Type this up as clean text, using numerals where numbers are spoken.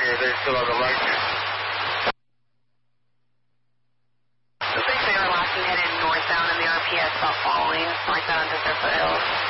or are they still on the right here? Looks like they were last headed northbound in the RPS, about following, like that under their foothills.